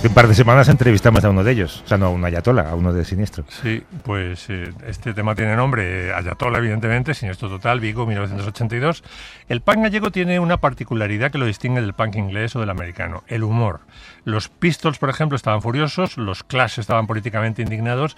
Hace un par de semanas entrevistamos a uno de ellos, o sea, no a un ayatolá, a uno de Siniestro. Sí, pues este tema tiene nombre, ayatolá, evidentemente, Siniestro Total, Vigo, 1982. El punk gallego tiene una particularidad que lo distingue del punk inglés o del americano, el humor. Los Pistols, por ejemplo, estaban furiosos, los Clash estaban políticamente indignados